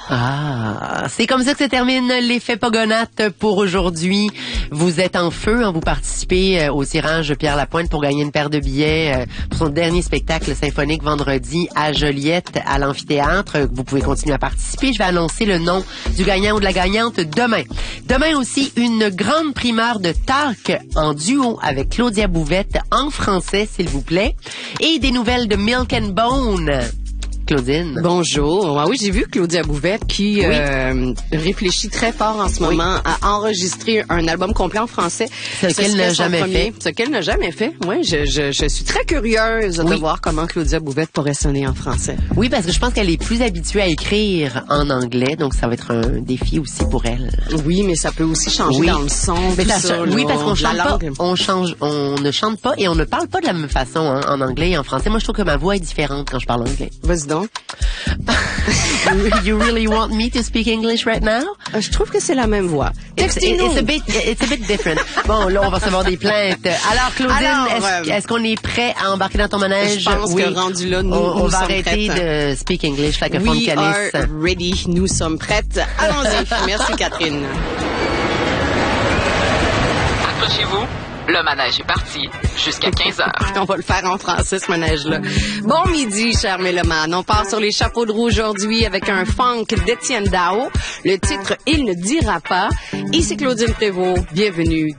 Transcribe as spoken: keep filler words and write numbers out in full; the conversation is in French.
Ah, c'est comme ça que se termine l'effet Pogonate pour aujourd'hui. Vous êtes en feu, hein, vous participez au tirage de Pierre Lapointe pour gagner une paire de billets pour son dernier spectacle symphonique vendredi à Joliette, à l'amphithéâtre. Vous pouvez continuer à participer. Je vais annoncer le nom du gagnant ou de la gagnante demain. Demain aussi, une grande primeur de talk en duo avec Claudia Bouvette en français, s'il vous plaît. Et des nouvelles de Milk and Bone. Claudine. Bonjour. Ah oui, j'ai vu Claudia Bouvette qui oui. euh, réfléchit très fort en ce oui. moment à enregistrer un album complet en français. Ce, ce qu'elle n'a jamais premier, fait. Ce qu'elle n'a jamais fait. Oui, je, je, je suis très curieuse oui. de voir comment Claudia Bouvette pourrait sonner en français. Oui, parce que je pense qu'elle est plus habituée à écrire en anglais, donc ça va être un défi aussi pour elle. Oui, mais ça peut aussi changer oui. dans le son. Mais tout ça, ça, oui, là, parce qu'on chante pas, on change, on ne chante pas et on ne parle pas de la même façon hein, en anglais et en français. Moi, je trouve que ma voix est différente quand je parle anglais. Vas-y donc. You really want me to speak English right now? Je trouve que c'est la même voix. It's, it's a bit, it's a bit different. Bon, là, on va recevoir des plaintes. Alors, Claudine, Alors, est-ce, euh, est-ce qu'on est prêt à embarquer dans ton manège? Je pense oui. que rendu là, nous, on, nous on va sommes arrêter prêtes. de speak English like a phone We calice. are ready. Nous sommes prêtes. Allons-y. Merci, Catherine. Accrochez-vous. Le manège est parti jusqu'à quinze heures. On va le faire en français, ce manège-là. Bon midi, chers mélomanes. On part sur les chapeaux de roue aujourd'hui avec un funk d'Étienne Dao. Le titre « Il ne dira pas ». Ici Claudine Prévost. Bienvenue